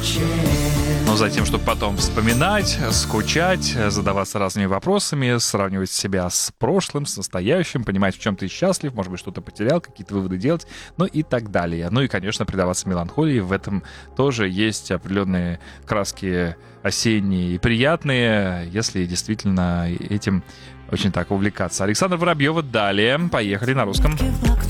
Но затем, чтобы потом вспоминать, скучать, задаваться разными вопросами, сравнивать себя с прошлым, с настоящим, понимать, в чем ты счастлив, может быть, что-то потерял, какие-то выводы делать, ну и так далее. Ну и, конечно, предаваться меланхолии. В этом тоже есть определенные краски осенние и приятные, если действительно этим очень так увлекаться. Александра Воробьева далее. Поехали на русском.